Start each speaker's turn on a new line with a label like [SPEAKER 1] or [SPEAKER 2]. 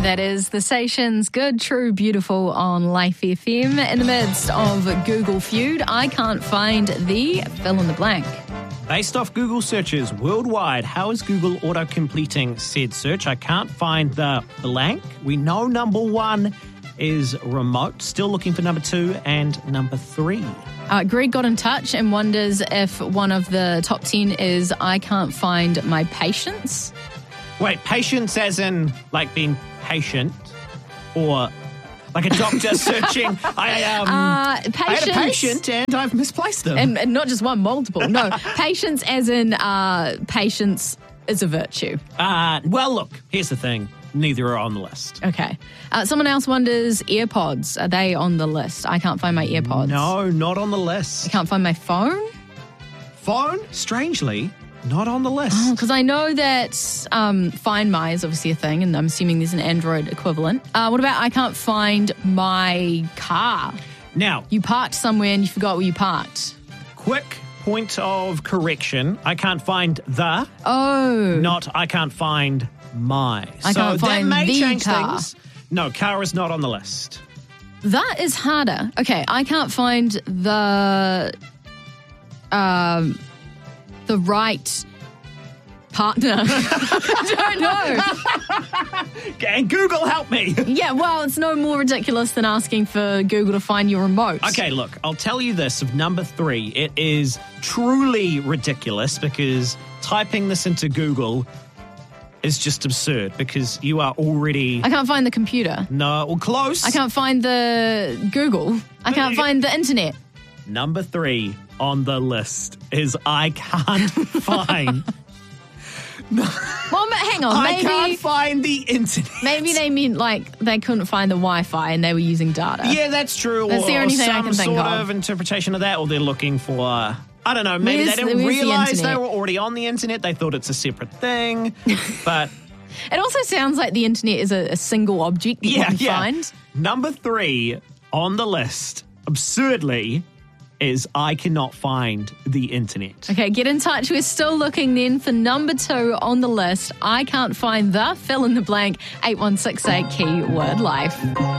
[SPEAKER 1] That is the station's Good, True, Beautiful on Life FM. In the midst of Google feud, I can't find the fill in the blank.
[SPEAKER 2] Based off Google searches worldwide, how is Google auto-completing said search? I can't find the blank. We know number 1 is remote. Still looking for number 2 and number 3.
[SPEAKER 1] Greg got in touch and wonders if one of the top 10 is I can't find my patience.
[SPEAKER 2] Wait, patience as in like being patient, or like a doctor searching? I had a patient and I've misplaced them.
[SPEAKER 1] And not just one, multiple. No, patience as in patience is a virtue.
[SPEAKER 2] Well, look, here's the thing. Neither are on the list.
[SPEAKER 1] Okay. Someone else wonders AirPods. Are they on the list? I can't find my AirPods.
[SPEAKER 2] No, not on the list.
[SPEAKER 1] I can't find my phone?
[SPEAKER 2] Phone, strangely, not on the list.
[SPEAKER 1] Oh, because I know that Find My is obviously a thing, and I'm assuming there's an Android equivalent. What about I can't find my car?
[SPEAKER 2] Now,
[SPEAKER 1] You parked somewhere and you forgot where you parked.
[SPEAKER 2] quick point of correction. I can't find the,
[SPEAKER 1] Oh.
[SPEAKER 2] not I can't find my.
[SPEAKER 1] I can't find
[SPEAKER 2] that may
[SPEAKER 1] the
[SPEAKER 2] change
[SPEAKER 1] car.
[SPEAKER 2] things. No, car is not on the list.
[SPEAKER 1] That is harder. Okay, I can't find the right partner. I don't know.
[SPEAKER 2] And Google, help me.
[SPEAKER 1] Yeah, well, it's no more ridiculous than asking for Google to find your remote.
[SPEAKER 2] Okay, look, I'll tell you this of number 3. It is truly ridiculous because typing this into Google is just absurd because you are already...
[SPEAKER 1] I can't find the computer.
[SPEAKER 2] No, well, close.
[SPEAKER 1] I can't find the Google. I can't find the internet.
[SPEAKER 2] Number 3 on the list is I can't find...
[SPEAKER 1] Well, hang on.
[SPEAKER 2] I can't find the internet.
[SPEAKER 1] Maybe they meant like they couldn't find the Wi-Fi and they were using data.
[SPEAKER 2] Yeah, that's true.
[SPEAKER 1] That's the only thing I
[SPEAKER 2] some
[SPEAKER 1] can think
[SPEAKER 2] sort
[SPEAKER 1] of.
[SPEAKER 2] of interpretation of that, or they're looking for... I don't know, maybe
[SPEAKER 1] Where's
[SPEAKER 2] they didn't
[SPEAKER 1] the
[SPEAKER 2] realize they
[SPEAKER 1] internet?
[SPEAKER 2] were already on the internet. They thought it's a separate thing, but...
[SPEAKER 1] It also sounds like the internet is a single object that you can find.
[SPEAKER 2] Number 3 on the list, absurdly, is I cannot find the internet.
[SPEAKER 1] Okay, get in touch. We're still looking then for number 2 on the list. I can't find the fill in the blank 8168 keyword life.